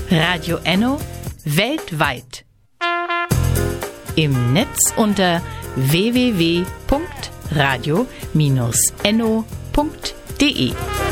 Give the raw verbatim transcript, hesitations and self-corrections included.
Radio Enno weltweit. Im Netz unter w w w punkt radio Bindestrich enno punkt de.